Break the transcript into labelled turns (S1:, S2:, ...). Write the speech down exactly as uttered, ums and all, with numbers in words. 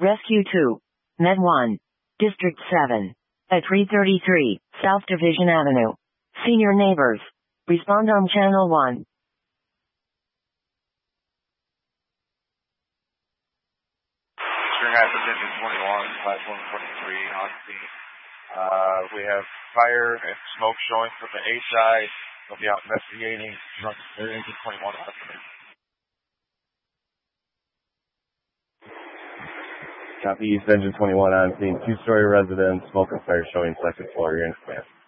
S1: Rescue two. Med one. District seven. At three thirty-three, South Division Avenue. Senior neighbors. Respond on Channel one.
S2: Spring Rapids Engine twenty-one, platform twenty-three, on scene. Uh, we have fire and smoke showing from the A side. They'll be out investigating. Drunk Engine twenty-one on scene.
S3: Copy, East Engine twenty-one on scene. Two-story residence, smoke and fire showing second floor. You're in command.